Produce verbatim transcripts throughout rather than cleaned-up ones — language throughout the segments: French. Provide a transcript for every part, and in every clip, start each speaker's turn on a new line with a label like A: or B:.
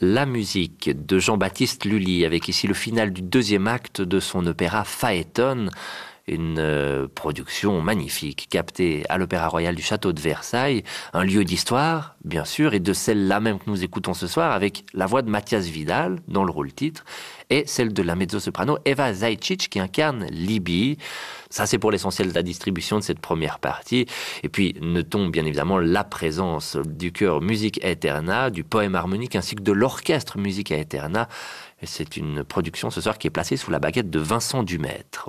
A: La musique de Jean-Baptiste Lully, avec ici le final du deuxième acte de son opéra Phaéton, une euh, production magnifique, captée à l'Opéra Royal du Château de Versailles, un lieu d'histoire, bien sûr, et de celle-là même que nous écoutons ce soir, avec la voix de Mathias Vidal, dans le rôle-titre, et celle de la mezzo-soprano Eva Zajcic, qui incarne Libye. Ça, c'est pour l'essentiel de la distribution de cette première partie. Et puis, notons bien évidemment la présence du chœur Musica Aeterna, du poème harmonique, ainsi que de l'orchestre Musica Aeterna. Et c'est une production ce soir qui est placée sous la baguette de Vincent Dumaître.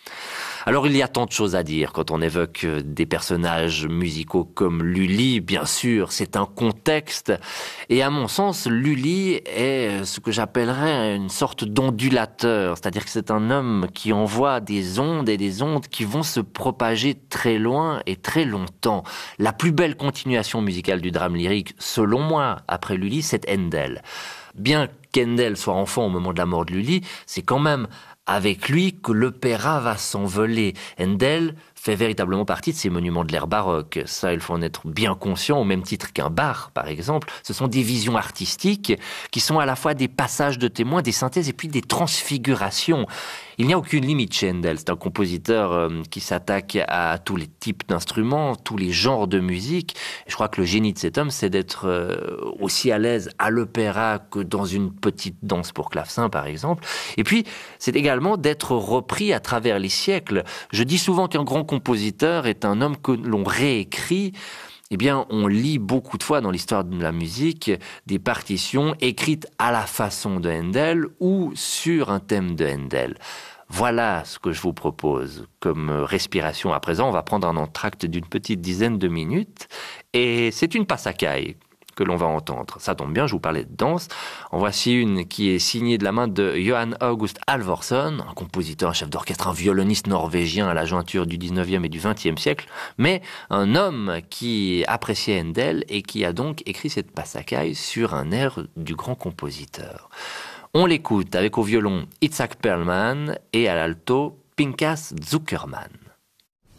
A: Alors il y a tant de choses à dire quand on évoque des personnages musicaux comme Lully. Bien sûr, c'est un contexte. Et à mon sens, Lully est ce que j'appellerais une sorte d'ondulateur. C'est-à-dire que c'est un homme qui envoie des ondes et des ondes qui vont se propager très loin et très longtemps. La plus belle continuation musicale du drame lyrique, selon moi, après Lully, c'est Handel. Bien qu'Handel soit enfant au moment de la mort de Lully, c'est quand même avec lui que l'opéra va s'envoler. Handel fait véritablement partie de ces monuments de l'ère baroque. Ça, il faut en être bien conscient, au même titre qu'un Bach, par exemple. Ce sont des visions artistiques qui sont à la fois des passages de témoins, des synthèses et puis des transfigurations. Il n'y a aucune limite chez Handel. C'est un compositeur euh, qui s'attaque à tous les types d'instruments, tous les genres de musique. Et je crois que le génie de cet homme, c'est d'être euh, aussi à l'aise à l'opéra que dans une petite danse pour clavecin, par exemple. Et puis, c'est également d'être repris à travers les siècles. Je dis souvent qu'un grand compositeur est un homme que l'on réécrit. Eh bien, on lit beaucoup de fois dans l'histoire de la musique des partitions écrites à la façon de Handel ou sur un thème de Handel. Voilà ce que je vous propose comme respiration. À présent, on va prendre un entracte d'une petite dizaine de minutes et c'est une passacaille que l'on va entendre. Ça tombe bien, je vous parlais de danse. En voici une qui est signée de la main de Johan August Halvorson, un compositeur, un chef d'orchestre, un violoniste norvégien à la jointure du dix-neuvième et du vingtième siècle, mais un homme qui appréciait Handel et qui a donc écrit cette passacaille sur un air du grand compositeur. On l'écoute avec au violon Itzhak Perlman et à l'alto Pinchas Zuckerman.